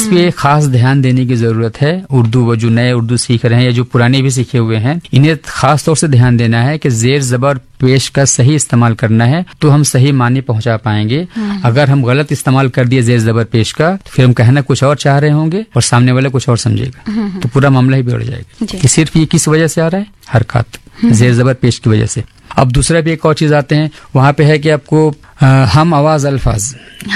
پہ خاص دھیان دینے کی ضرورت ہے. اردو وہ جو نئے اردو سیکھ رہے ہیں یا جو پرانے بھی سیکھے ہوئے ہیں, انہیں خاص طور سے دھیان دینا ہے کہ زیر زبر پیش کا صحیح استعمال کرنا ہے تو ہم صحیح معنی پہنچا پائیں گے. اگر ہم غلط استعمال کر دیے زیر زبر پیش کا تو پھر ہم کہنا کچھ اور چاہ رہے ہوں گے اور سامنے والا کچھ اور سمجھے گا, تو پورا معاملہ ہی بگڑ جائے گا. کہ صرف یہ کس وجہ سے آ رہا ہے, حرکات زیر زبر پیش کی وجہ سے. اب دوسرا بھی ایک اور چیز آتے ہیں, وہاں پہ ہے کہ آپ کو ہم آواز الفاظ,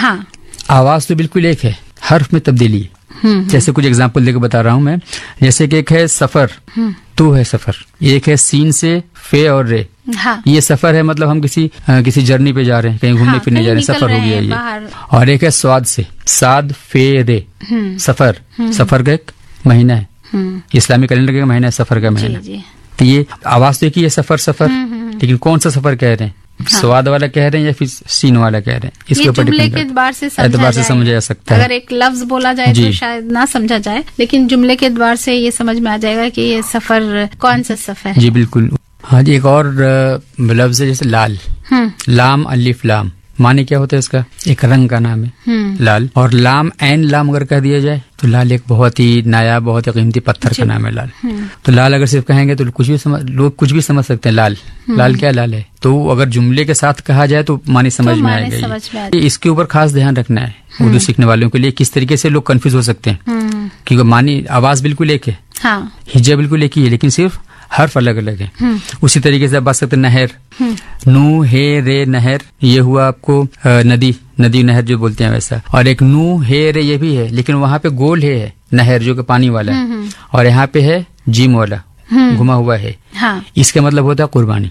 آواز تو بالکل ایک ہے, حرف میں تبدیلی ہے. جیسے کچھ اگزامپل دے کے بتا رہا ہوں میں, جیسے کہ ایک ہے سفر, تو ہے سفر, ایک ہے سین سے فے اور رے, یہ سفر ہے, مطلب ہم کسی جرنی پہ جا رہے ہیں, کہیں گھومنے پھرنے جا رہے ہیں, سفر ہو گیا یہ. اور ایک ہے سواد سے, ساد فے رے, سفر, سفر کا ایک مہینہ ہے, اسلامی کیلنڈر کا مہینہ ہے سفر کا مہینہ. تو یہ آواز تو ایک ہی ہے, سفر سفر, لیکن کون سا سفر کہہ رہے ہیں, سواد والا کہہ رہے ہیں یا پھر سین والا کہہ رہے ہیں, اس کے اوپر جملے کے اعتبار سے سمجھا جا سکتا ہے. اگر ایک لفظ بولا جائے تو شاید نہ سمجھا جائے, لیکن جملے کے اعتبار سے یہ سمجھ میں آ جائے گا کہ یہ سفر کون سا سفر ہے. جی بالکل. ہاں جی, ایک اور لفظ ہے جیسے لال, لام الف لام, معنی کیا ہوتا ہے اس کا, ایک رنگ کا نام ہے لال. اور لام عین لام اگر کہہ دیا جائے تو لال ایک بہت ہی نایاب, بہت ہی قیمتی پتھر کا نام ہے لال. تو لال اگر صرف کہیں گے تو لوگ کچھ بھی سمجھ سکتے ہیں, لال لال کیا لال ہے. تو اگر جملے کے ساتھ کہا جائے تو معنی سمجھ میں آئے گا. اس کے اوپر خاص دھیان رکھنا ہے اردو سیکھنے والوں کے لیے, کس طریقے سے لوگ کنفیوز ہو سکتے ہیں, کیونکہ معنی آواز بالکل ایک ہے, ہجا بالکل ایک ہی ہے, لیکن صرف حرف الگ الگ ہے. اسی طریقے سے آپ بات سکتے نہر, نو ہے رے نہر, یہ ہوا آپ کو ندی, ندی نہر جو بولتے ہیں ویسا. اور ایک نو ہے رے یہ بھی ہے, لیکن وہاں پہ گول ہے نہر جو کہ پانی والا ہے, اور یہاں پہ ہے جیم والا گھما ہوا ہے. اس کا مطلب ہوتا ہے قربانی.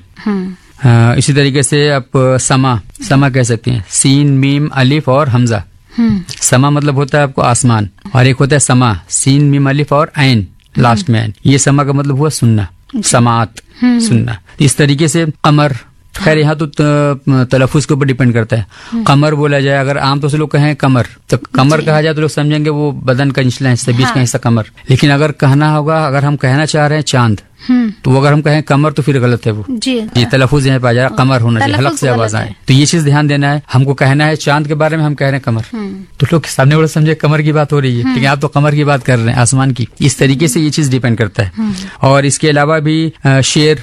اسی طریقے سے آپ سما, سما کہہ سکتے ہیں, سین میم الف اور حمزہ. سما مطلب ہوتا ہے آپ کو آسمان, اور ایک ہوتا ہے سما, سین میم الف اور عین لاسٹ میں عین. یہ سما کا مطلب ہوا سننا, سماعت, سننا. اس طریقے سے قمر, خیر یہاں تو تلفظ کے اوپر ڈیپینڈ کرتا ہے. قمر بولا جائے, اگر عام طور سے لوگ کہیں قمر, تو قمر کہا جائے تو لوگ سمجھیں گے وہ بدن کا نچلا حصہ, بیچ کا حصہ قمر. لیکن اگر کہنا ہوگا, اگر ہم کہنا چاہ رہے ہیں چاند, تو اگر ہم کہیں قمر تو پھر غلط ہے وہ. یہ تلفظ یہاں پہ آ جائے قمر ہونا چاہیے, حلق سے آواز آئے. تو یہ چیز دھیان دینا ہے, ہم کو کہنا ہے چاند کے بارے میں, ہم کہہ رہے ہیں قمر, تو لوگ سامنے والے سمجھے قمر کی بات ہو رہی ہے, لیکن آپ تو قمر کی بات کر رہے ہیں, آسمان کی. اس طریقے سے یہ چیز ڈیپینڈ کرتا ہے. اور اس کے علاوہ بھی شیر,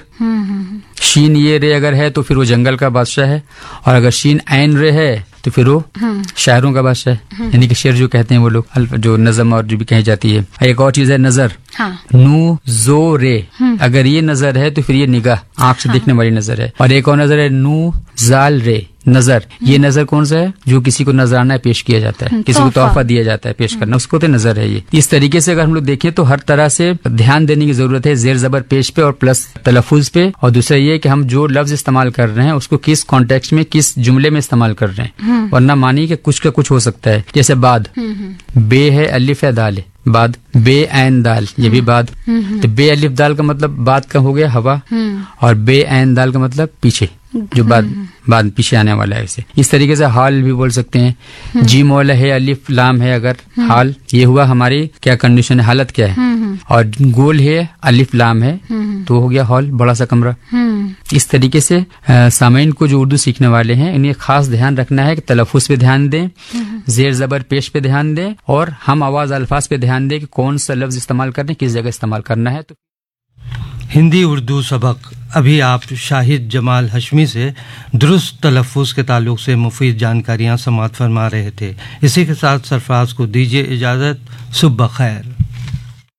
شین یہ رے اگر ہے تو پھر وہ جنگل کا بادشاہ ہے, اور اگر شین عین رے ہے تو پھر وہ شاعروں کا بادشاہ ہے, یعنی کہ شعر جو کہتے ہیں وہ لوگ, جو نظم اور جو بھی کہی جاتی ہے. ایک اور چیز ہے نظر, نو زو رے, اگر یہ نظر ہے تو پھر یہ نگاہ, آنکھ سے دیکھنے والی نظر ہے. اور ایک اور نظر ہے نو زال رے, نظر. یہ نظر کون سا ہے, جو کسی کو نذرانہ پیش کیا جاتا ہے, کسی کو تحفہ دیا جاتا ہے پیش کرنا, اس کو تو نظر ہے یہ. اس طریقے سے اگر ہم لوگ دیکھیں تو ہر طرح سے دھیان دینے کی ضرورت ہے زیر زبر پیش پہ اور پلس تلفظ پہ. اور دوسرا یہ کہ ہم جو لفظ استعمال کر رہے ہیں اس کو کس کانٹیکسٹ میں, کس جملے میں استعمال کر رہے ہیں, ورنہ مانی کہ کچھ کا کچھ ہو سکتا ہے. جیسے باد, بے ہے الف ہے دال ہے, باد, بے عین دال, یہ بھی باد. تو بے الف دال کا مطلب باد کا ہو گیا ہوا, اور بے عین دال کا مطلب پیچھے, جو بعد پیچھے آنے والا ہے. اسے اس طریقے سے حال بھی بول سکتے ہیں. جیم والا ہے الف لام ہے, اگر حال, یہ ہوا ہماری کیا کنڈیشن ہے, حالت کیا ہے. اور گول ہے الف لام ہے تو ہو گیا ہال, بڑا سا کمرہ. اس طریقے سے سامعین کو جو اردو سیکھنے والے ہیں انہیں خاص دھیان رکھنا ہے کہ تلفظ پہ دھیان دیں, زیر زبر پیش پہ دھیان دیں, اور ہم آواز الفاظ پہ دھیان دیں کہ کون سا لفظ استعمال کرنے, کس جگہ استعمال کرنا ہے. تو ہندی اردو سبق. ابھی آپ شاہد جمال ہشمی سے درست تلفظ کے تعلق سے مفید جانکاریاں سماعت فرما رہے تھے. اسی کے ساتھ سرفراز کو دیجیے اجازت. صبح خیر.